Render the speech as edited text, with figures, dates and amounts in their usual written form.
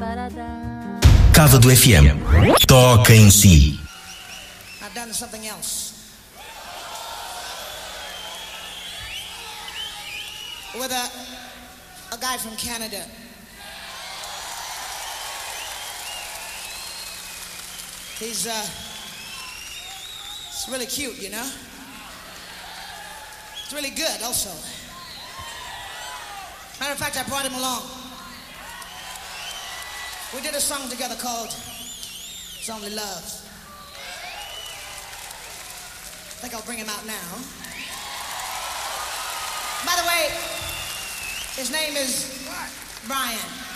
Cávado FM. Toca em si. I've done something else. With a guy from Canada. He's it's really cute, you know? It's really good also. Matter of fact, I brought him along. We did a song together called It's Only Love. I think I'll bring him out now. By the way, his name is Brian.